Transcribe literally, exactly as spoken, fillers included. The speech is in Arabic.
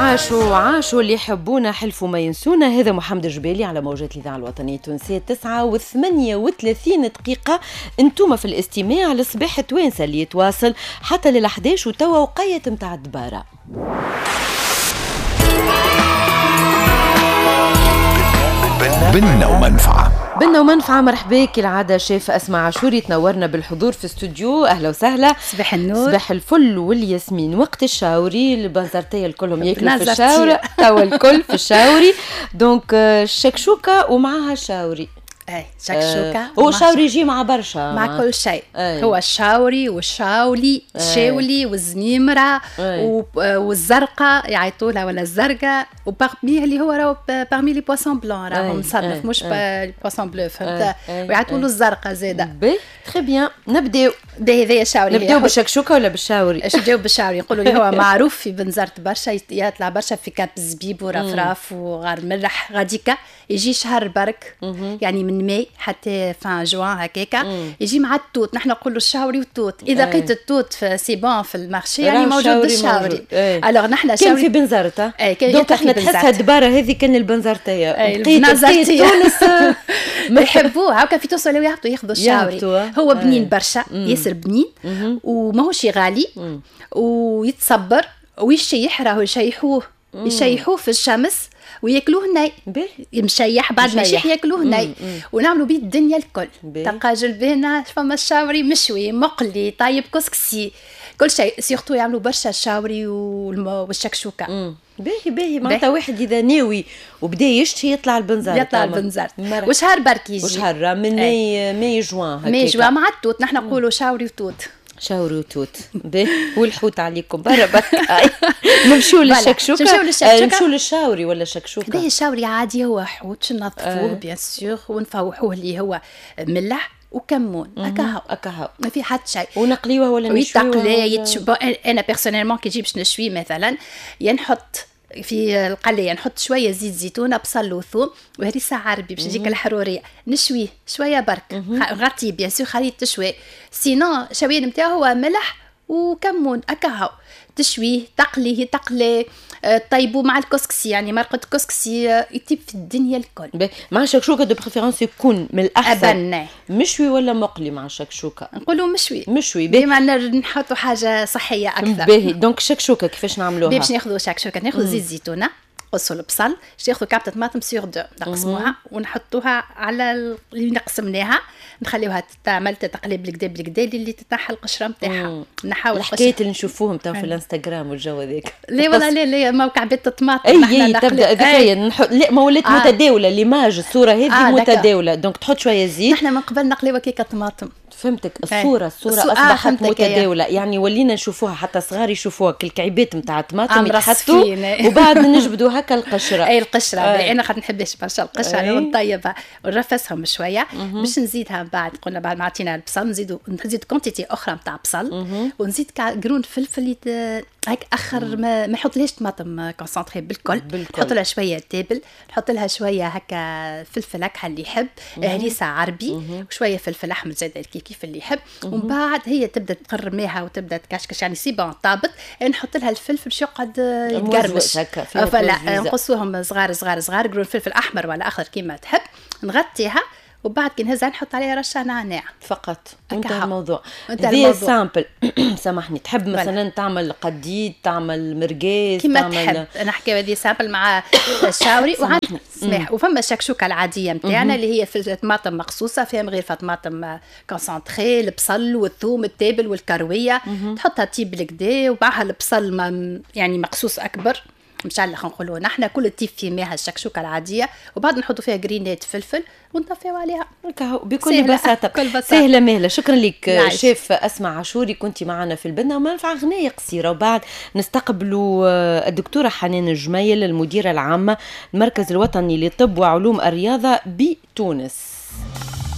عاشوا عاشوا اللي يحبونا حلفوا ما ينسونا. هذا محمد الجبالي على موجات الإذاعة الوطنية التونسية. تسعة وثمانية وثلاثين دقيقة انتم في الاستماع لصباح توانسة اللي يتواصل حتى للأحداش وتوا وقية متاع الدبارة. بنا ومنفعة بنا ومنفعة. مرحبا كالعادة شيف أسماء عاشوري تنورنا بالحضور في استوديو. أهلا وسهلا. صباح النور. صباح الفل والياسمين. وقت الشاوري البنزرتية الكلهم ياكلوا في الشاوري توا الكل في الشاوري. دونك الشكشوكة ومعها الشاوري. اي شكشوكة. آه هو الشاوري يجي مع برشا مع, مع كل شيء. أي. هو الشاوري والشاولي الشاولي والزنيمرة والزرقاء يعيطولها ولا الزرقاء وبارمي اللي هو راهو بارمي لي بواسون بلون راهو مصنف مش بواسون بلو فهمت ويعيطولوا الزرقاء زاده. بي تري بيان. نبداو بهذايا الشاوري. نبداو بالشكشوكة ولا بالشاوري؟ اش نبداو بالشاوري. نقولوا لي هو معروف في بنزرت برشا يطلع برشا في كاب زبيب ورفراف وغار ملح غاديكا. يجي شهر برك يعني من ماي حتى فان جوان هكاكا يجي مع التوت. نحن نقولوا الشاوري والتوت. اذا لقيت التوت في سي بون في المارشي يعني موجود الشاوري. الوغ نحن كان في بنزرته. دونك احنا تحسها الدباره هذه كان البنزرتيه. البنزرتيه تونس ما يحبوه. هاكا في تونس ولاو يهبطوا ياخذوا الشاوري. هو بنين برشا ياسر بنين وماهوش غالي ويتصبر ويشيح راهو يشيحوه يشيحوه في الشمس وياكلوه ناي مشيح. بعد ما يشيح ياكلوه ناي ونعملوا بيه الدنيا الكل. تلقى جلبانه فما الشاوري مشوي مقلي طيب كسكسي كل شيء. سيرتو يعملوا برشا الشاوري والشكشوكه. باهي باهي معناتها واحد اذا ناوي وبدا يشتي يطلع البنزرت. يطلع البنزرت وشهر برك يجي وشهر من ماي ماي جوان هكا. ماي جوان مع التوت. نحن نقولوا شاوري وتوت. شاوري وتوت. باهي والحوت عليكم برا برك. نمشيو للشكشوكه. نمشيو للشاوري ولا شكشوكه. باهي الشاوري عادي هو حوت ننظفوه بيان سور ونفوحوه اللي هو ملح وكمون اكاهو اكاهو ما في حد شيء. ونقليوه ولا نشويوه؟ ويتقلي يتشبع. انا بيرسونيلمون كي نجيبش نشوي مثلا ينحط في القليه نحط شويه زيت زيتونه بصل وثوم وهريسه عربي باش تجيك الحروريه. نشويه شويه برك غطي بيان سور خليه تشوي. سينو شويه نتاعو هو ملح وكمون اكاهو. تشويه تقليه تقلي طيبوا مع الكسكسي يعني مرقه كسكسي يطيب في الدنيا الكل. مع الشكشوكه دو بريفيرونس يكون من الاحسن أبنى. مشوي ولا مقلي مع الشكشوكه؟ نقولوا مشوي. مشوي بما نحطوا حاجه صحيه اكثر. باهي. دونك الشكشوكه كيفاش نعملوها؟ باش ناخذوا شكشوكه ناخذ زيت زيتونه نقصوا البصل باش ناخذوا كعبه طماطم سور دو نقسموها ونحطوها على اللي نقسمناها نخليوها تعمل تقلب بالكدا بالكدا اللي تتنحى القشره نتاعها. نحاول الحكايات اللي نشوفوهم تاع في الانستغرام والجو هذاك. لا والله لا لا ما كعبه الطماطم اي تبدا هذيك نحط. لا ما ولات آه. متداوله ليماج الصوره هذه آه متداوله. دونك تحط شويه زيت. نحن من قبل نقليوها كيكه طماطم. فهمتك. الصورة الصورة أصبحت آه متداولة يعني ولينا نشوفوها حتى صغار يشوفوها كالكعيبات متاع الطماطم يتحطوا وبعد نجبدوا هكا القشرة. أي القشرة. آه. أنا خاطر نحبش برشا القشرة أنا نطيبها ونرفسهم شوية باش نزيدها. بعد قلنا بعد ما عطينا البصل نزيدوا نزيد كونتيتي أخرى متاع بصل ونزيد قرون فلفل هيك اخر ما ما نحطلهاش طماطم كونسونطري بالكل. نحط لها شويه تابل نحط لها شويه هكا فلفل اكحل اللي يحب هريسه عربي وشويه فلفل احمر زاد كيف كيف اللي يحب. ومن بعد هي تبدا تقرب ماها وتبدا تكشكش يعني سي بون طابت. نحط لها الفلفل باش يقعد يتقرمش. فلا نقصوهم صغار صغار صغار قرون فلفل احمر ولا اخضر كيما تحب. نغطيها وبعد كي نهزها نحط عليها رشه نعناع فقط. انتهى الموضوع. ذي سامبل. سامحني تحب مثلا تعمل قديد تعمل مرقاس كيما تحب. انا حكايه ذي سامبل مع الشاوري وعندنا سماح. وفما الشكشوكه العاديه نتاعنا اللي هي في طماطم مقصوصه فيها غير طماطم كونسونطري البصل والثوم التابل والكرويه تحطها تيب بالكدا ومعها البصل يعني مقصوص اكبر مش على خلينا نقولوا نحن كل تيب في ماها الشكشوكه العاديه وبعد نحطوا فيها جرينات فلفل ونطفيو عليها بكل بساطه. سهله مهله. شكرا لك شيف أسماء عاشوري كنتي معنا في البنا ومنفعه غنيه قصيره وبعد نستقبلوا الدكتوره حنان الجميل المديره العامه المركز الوطني للطب وعلوم الرياضه بتونس.